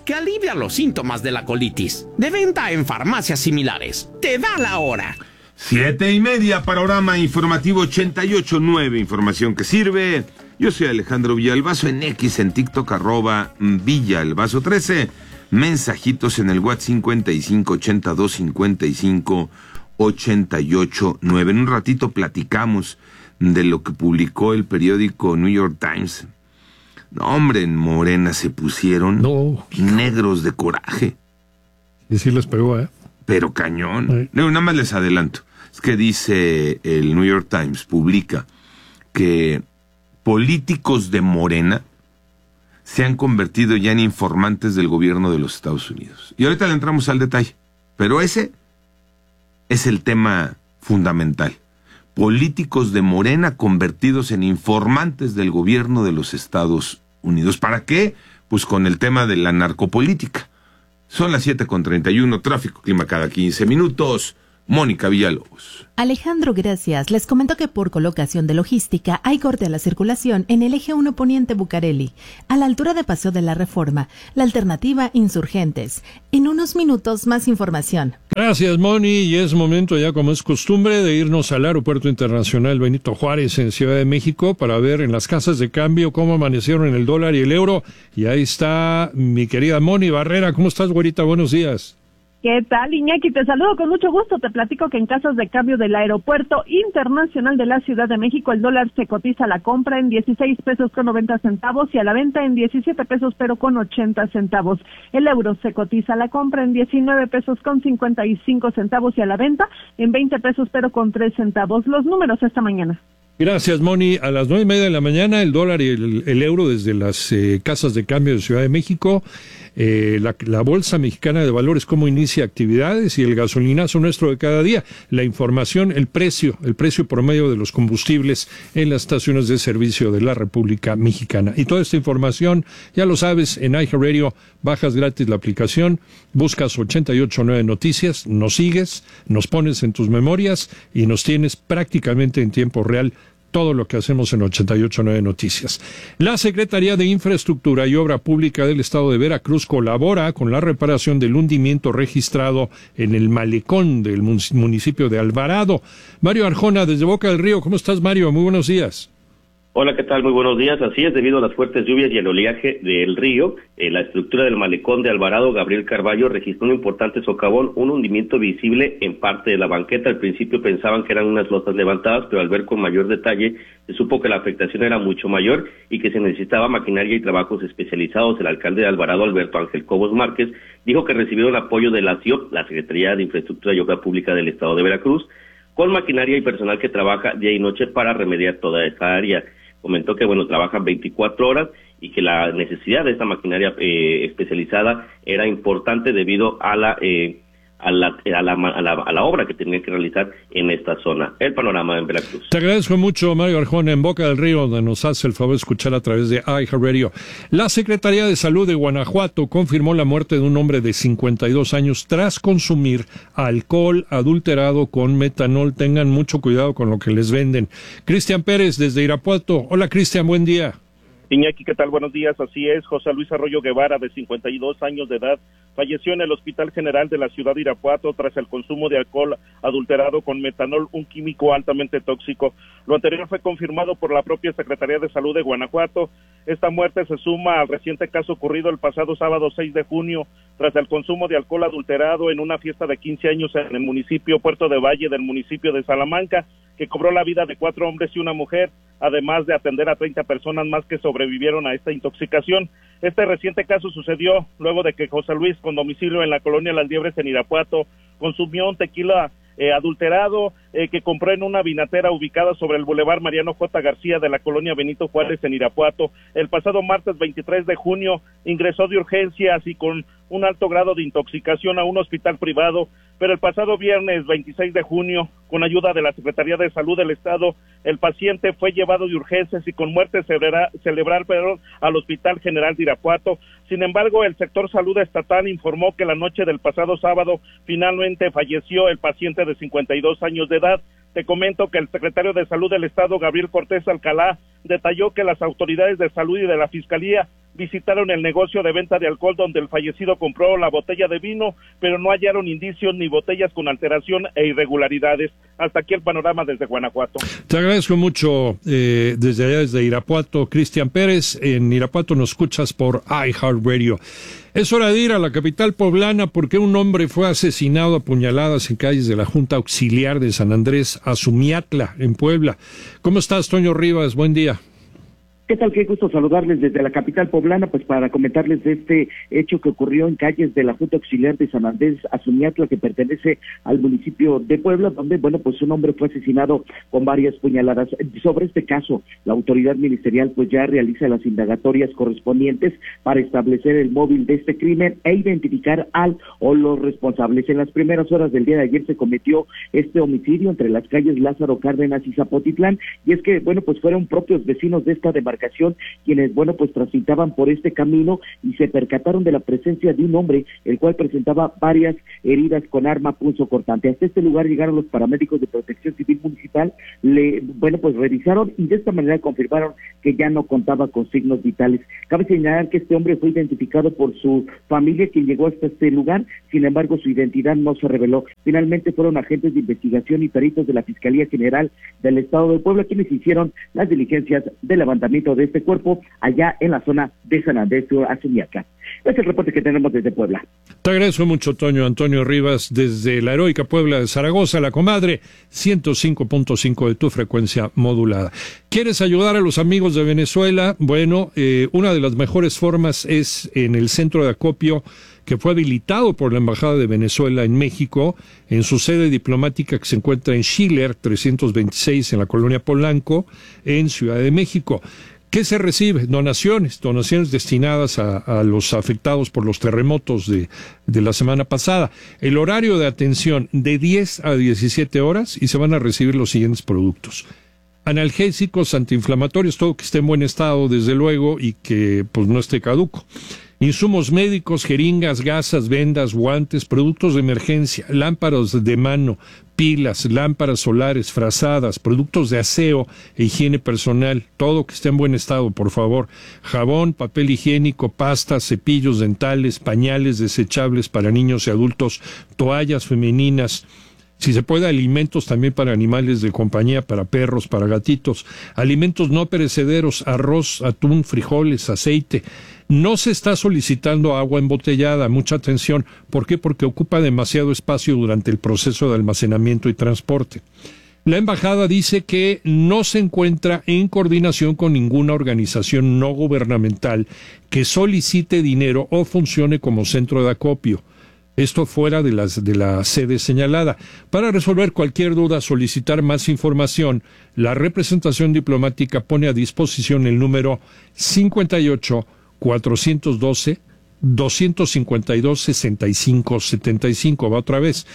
que alivia los síntomas de la colitis. De venta en farmacias similares. Te da la hora. 7:30, panorama informativo 88.9, información que sirve. Yo soy Alejandro Villalbazo, en X, en TikTok, @Villalbazo13. Mensajitos en el WhatsApp 55825588.9. En un ratito platicamos de lo que publicó el periódico New York Times. No, hombre, en Morena se pusieron negros de coraje. Y sí les pegó, Pero cañón. No, nada más les adelanto. Es que dice el New York Times, publica que políticos de Morena se han convertido ya en informantes del gobierno de los Estados Unidos. Y ahorita le entramos al detalle. Pero ese es el tema fundamental. Políticos de Morena convertidos en informantes del gobierno de los Estados Unidos. ¿Para qué? Pues con el tema de la narcopolítica. Son las 7:31, tráfico, clima cada 15 minutos. Mónica Villalobos. Alejandro, gracias. Les comento que por colocación de logística hay corte a la circulación en el eje 1 Poniente Bucareli, a la altura de Paseo de la Reforma, la alternativa Insurgentes. En unos minutos más información. Gracias, Moni, y es momento ya, como es costumbre, de irnos al Aeropuerto Internacional Benito Juárez en Ciudad de México para ver en las casas de cambio cómo amanecieron el dólar y el euro. Y ahí está mi querida Moni Barrera. ¿Cómo estás, güerita? Buenos días. ¿Qué tal, Iñaki? Te saludo con mucho gusto. Te platico que en casas de cambio del Aeropuerto Internacional de la Ciudad de México, el dólar se cotiza a la compra en 16 pesos con 90 centavos y a la venta en 17 pesos pero con 80 centavos. El euro se cotiza a la compra en 19 pesos con 55 centavos y a la venta en 20 pesos pero con 3 centavos. Los números esta mañana. Gracias, Moni. A las 9:30 de la mañana, el dólar y el euro desde las casas de cambio de Ciudad de México. La Bolsa Mexicana de Valores, cómo inicia actividades, y el gasolinazo nuestro de cada día. La información, el precio promedio de los combustibles en las estaciones de servicio de la República Mexicana. Y toda esta información, ya lo sabes, en iHeartRadio, bajas gratis la aplicación, buscas 88.9 Noticias, nos sigues, nos pones en tus memorias y nos tienes prácticamente en tiempo real todo lo que hacemos en 88.9 Noticias. La Secretaría de Infraestructura y Obra Pública del Estado de Veracruz colabora con la reparación del hundimiento registrado en el malecón del municipio de Alvarado. Mario Arjona, desde Boca del Río. ¿Cómo estás, Mario? Muy buenos días. Hola, ¿qué tal? Muy buenos días. Así es, debido a las fuertes lluvias y el oleaje del río, la estructura del malecón de Alvarado, Gabriel Carballo, registró un importante socavón, un hundimiento visible en parte de la banqueta. Al principio pensaban que eran unas lotas levantadas, pero al ver con mayor detalle, se supo que la afectación era mucho mayor y que se necesitaba maquinaria y trabajos especializados. El alcalde de Alvarado, Alberto Ángel Cobos Márquez, dijo que recibieron apoyo de la SIOP, la Secretaría de Infraestructura y Obra Pública del Estado de Veracruz, con maquinaria y personal que trabaja día y noche para remediar toda esta área. Comentó que, trabajan 24 horas y que la necesidad de esta maquinaria especializada era importante debido a la obra que tenía que realizar en esta zona. El panorama en Veracruz. Te agradezco mucho, Mario Arjona, en Boca del Río, donde nos hace el favor de escuchar a través de iHeartRadio. La Secretaría de Salud de Guanajuato confirmó la muerte de un hombre de 52 años tras consumir alcohol adulterado con metanol. Tengan mucho cuidado con lo que les venden. Cristian Pérez, desde Irapuato. Hola, Cristian, buen día. Iñaki, ¿qué tal? Buenos días. Así es, José Luis Arroyo Guevara, de 52 años de edad, falleció en el Hospital General de la ciudad de Irapuato tras el consumo de alcohol adulterado con metanol, un químico altamente tóxico. Lo anterior fue confirmado por la propia Secretaría de Salud de Guanajuato. Esta muerte se suma al reciente caso ocurrido el pasado sábado 6 de junio tras el consumo de alcohol adulterado en una fiesta de 15 años en el municipio Puerto de Valle del municipio de Salamanca, que cobró la vida de 4 hombres y una mujer, además de atender a 30 personas más que sobrevivieron a esta intoxicación. Este reciente caso sucedió luego de que José Luis, con domicilio en la colonia Las Liebres en Irapuato, consumió un tequila adulterado que compró en una vinatera ubicada sobre el Boulevard Mariano J. García de la colonia Benito Juárez en Irapuato. El pasado martes 23 de junio ingresó de urgencias y con un alto grado de intoxicación a un hospital privado, pero el pasado viernes 26 de junio, con ayuda de la Secretaría de Salud del Estado, el paciente fue llevado de urgencias y con muerte cerebral al Hospital General de Irapuato. Sin embargo, el sector salud estatal informó que la noche del pasado sábado finalmente falleció el paciente de 52 años de edad. Te comento que el secretario de Salud del Estado, Gabriel Cortés Alcalá, detalló que las autoridades de salud y de la Fiscalía visitaron el negocio de venta de alcohol donde el fallecido compró la botella de vino, pero no hallaron indicios ni botellas con alteración e irregularidades. Hasta aquí el panorama desde Guanajuato. Te agradezco mucho desde allá, desde Irapuato, Cristian Pérez. En Irapuato nos escuchas por iHeartRadio. Es hora de ir a la capital poblana porque un hombre fue asesinado a puñaladas en calles de la Junta Auxiliar de San Andrés, Azumiatla, en Puebla. ¿Cómo estás, Toño Rivas? Buen día. ¿Qué tal? Qué gusto saludarles desde la capital poblana, pues para comentarles de este hecho que ocurrió en calles de la Junta Auxiliar de San Andrés, Azumiatla, que pertenece al municipio de Puebla, donde, pues un hombre fue asesinado con varias puñaladas. Sobre este caso, la autoridad ministerial pues ya realiza las indagatorias correspondientes para establecer el móvil de este crimen e identificar al o los responsables. En las primeras horas del día de ayer se cometió este homicidio entre las calles Lázaro Cárdenas y Zapotitlán, y es que, pues fueron propios vecinos de esta demarcación quienes, pues transitaban por este camino y se percataron de la presencia de un hombre, el cual presentaba varias heridas con arma punzocortante. Hasta este lugar llegaron los paramédicos de Protección Civil Municipal, pues revisaron y de esta manera confirmaron que ya no contaba con signos vitales. Cabe señalar que este hombre fue identificado por su familia, quien llegó hasta este lugar, sin embargo su identidad no se reveló. Finalmente fueron agentes de investigación y peritos de la Fiscalía General del Estado de Puebla quienes hicieron las diligencias de levantamiento de este cuerpo allá en la zona de San Andrés, Azumiatla. Es el reporte que tenemos desde Puebla. Te agradezco mucho, Toño. Antonio Rivas, desde la heroica Puebla de Zaragoza, la comadre, 105.5 de tu frecuencia modulada. ¿Quieres ayudar a los amigos de Venezuela? Bueno, una de las mejores formas es en el centro de acopio que fue habilitado por la Embajada de Venezuela en México, en su sede diplomática que se encuentra en Schiller 326 en la colonia Polanco, en Ciudad de México. ¿Qué se recibe? Donaciones destinadas a los afectados por los terremotos de la semana pasada. El horario de atención de 10 a 17 horas y se van a recibir los siguientes productos: analgésicos, antiinflamatorios, todo que esté en buen estado, desde luego, y que pues no esté caduco. Insumos médicos, jeringas, gasas, vendas, guantes, productos de emergencia, lámparas de mano, pilas, lámparas solares, frazadas, productos de aseo e higiene personal, todo que esté en buen estado, por favor. Jabón, papel higiénico, pastas, cepillos dentales, pañales desechables para niños y adultos, toallas femeninas. Si se puede, alimentos también para animales de compañía, para perros, para gatitos, alimentos no perecederos, arroz, atún, frijoles, aceite. No se está solicitando agua embotellada, mucha atención. ¿Por qué? Porque ocupa demasiado espacio durante el proceso de almacenamiento y transporte. La embajada dice que no se encuentra en coordinación con ninguna organización no gubernamental que solicite dinero o funcione como centro de acopio. Esto fuera de la sede señalada. Para resolver cualquier duda, solicitar más información, la representación diplomática pone a disposición el número 58-412-252-6575. Va otra vez.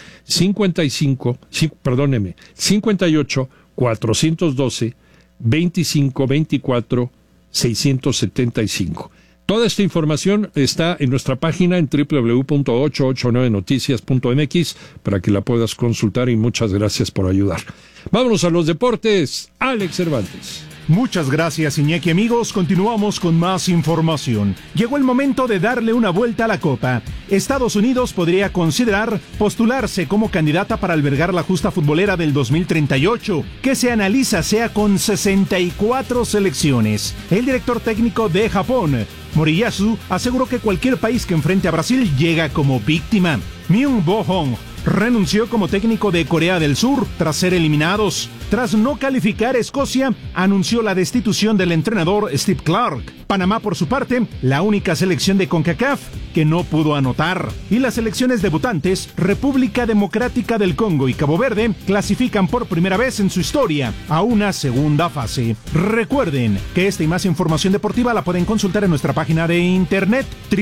58-412-2524-675. Toda esta información está en nuestra página en www.889noticias.mx para que la puedas consultar, y muchas gracias por ayudar. Vámonos a los deportes. Alex Cervantes. Muchas gracias, Iñaki. Amigos, continuamos con más información. Llegó el momento de darle una vuelta a la Copa. Estados Unidos podría considerar postularse como candidata para albergar la justa futbolera del 2038, que se analiza sea con 64 selecciones. El director técnico de Japón, Moriyasu, aseguró que cualquier país que enfrente a Brasil llega como víctima. Myung Bo-hong renunció como técnico de Corea del Sur tras ser eliminados. Tras no calificar, Escocia anunció la destitución del entrenador Steve Clark. Panamá, por su parte, la única selección de CONCACAF que no pudo anotar. Y las selecciones debutantes, República Democrática del Congo y Cabo Verde, clasifican por primera vez en su historia a una segunda fase. Recuerden que esta y más información deportiva la pueden consultar en nuestra página de internet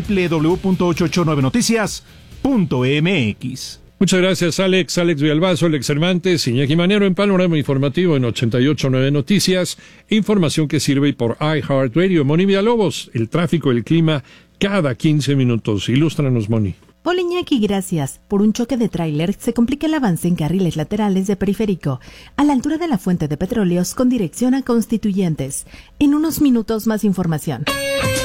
www.889noticias.mx. Muchas gracias, Alex Villalbazo, Alex Cervantes, Iñaki Manero en Panorama Informativo en 88.9 Noticias. Información que sirve por iHeartRadio. Moni Villalobos, el tráfico y el clima cada 15 minutos. Ilústranos, Moni. Hola, Iñaki, gracias. Por un choque de tráiler se complica el avance en carriles laterales de Periférico, a la altura de la fuente de petróleos con dirección a Constituyentes. En unos minutos más información.